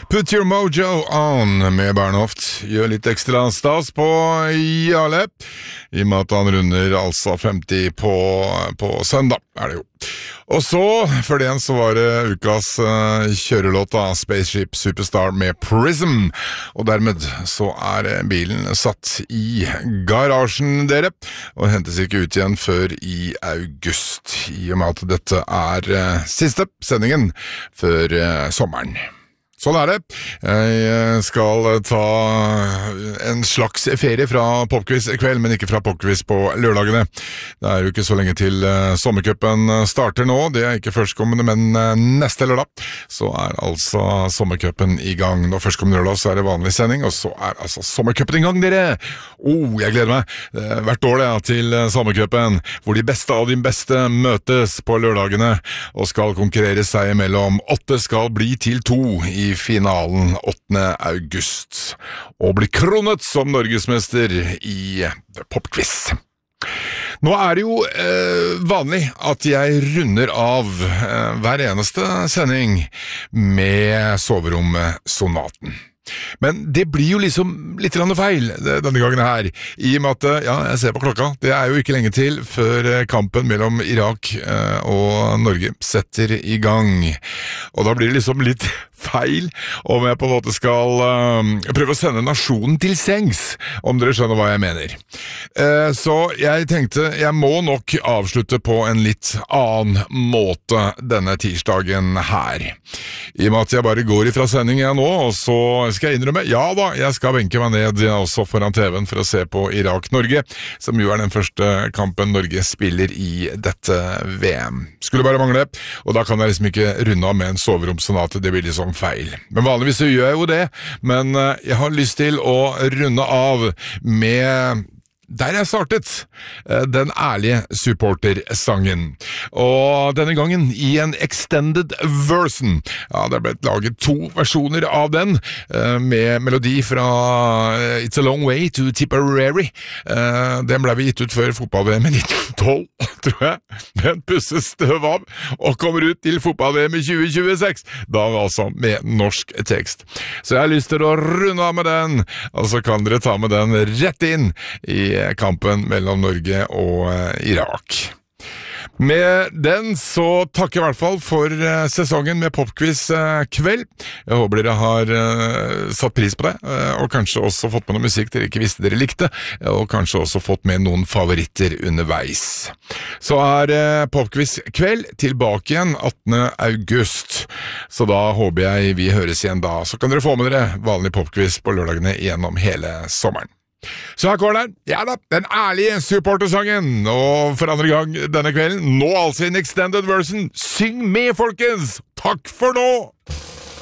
Put your mojo on med Bernhoft. Gjør litt ekstra stas på Jarle, i og med at han runder altså 50 på søndag, det jo. Og så, for den så var det ukas kjørelåt av Spaceship Superstar med Prism, og dermed så bilen satt i garasjen dere, og hentes ikke ut igjen før i august, i og med at dette siste sendingen før sommeren. Sånn det. Jeg skal ta en slags ferie fra Popquiz i kveld, men ikke fra Popquiz på lørdagene. Det jo ikke så lenge til sommercupen starter nå. Det ikke førstkommende, men neste lørdag så altså sommercupen i gang. Nå førstkommende lørdag så det vanlig sending, og så altså sommercupen i gang, dere! Jeg gleder meg hvert år til sommercupen, hvor de beste av de beste møtes på lørdagene, og skal konkurrere seg imellom. 8 skal bli til 2 i finalen 8. august, og blir kronet som norgesmester i Popquiz. Nå det jo vanlig at jeg runder av hver eneste sending med soveromsonaten. Men det blir jo liksom litt feil denne gangen her, i og med at, jeg ser på klokka, det jo ikke lenge til før kampen mellom Irak og Norge setter i gang. Og da blir det liksom litt feil om jeg på en måte skal prøve å sende nasjonen til sengs, om dere skjønner hva jeg mener. Så jeg tenkte jeg må nok avslutte på en litt annen måte denne tirsdagen her. I og med at jeg bare går ifra sending nå, og så skal jeg innrømme, ja da, jeg skal benke meg ned også foran TV-en for å se på Irak-Norge, som jo den første kampen Norge spiller i dette VM. Skulle bare mangle, og da kan jeg liksom ikke runde av med en soveromsonate, det blir liksom feil. Men vanligvis så gjør jeg jo det, men jeg har lyst til å runde av med der jeg startet, den ærlige supportersangen. Og denne gangen i en extended version. Ja, det ble laget 2 versjoner av den, med melodi fra It's a Long Way to Tipperary. Den ble vi gitt ut før fotball-VM i 1912, tror jeg. Den pusses støv av, og kommer ut til fotball-VM i 2026. Da altså med norsk tekst. Så jeg har lyst til å runde av med den, og så kan dere ta med den rett inn i kampen mellom Norge og Irak. Med den så takker jeg I hvert fall for sesongen med Popquiz kveld. Jeg håper dere har satt pris på det, og kanskje også fått med noe musikk dere ikke visste dere likte, og kanskje også fått med noen favoritter underveis. Så Popquiz kveld tilbake igjen 18. august, så da håper jeg vi høres igjen da. Så kan dere få med dere vanlig Popquiz på lørdagene gjennom hele sommeren. Så her går den, ja da, den ærlige supportersangen, og for andre gang denne kvelden, nå altså i en extended version. Syng med, folkens! Takk for nå!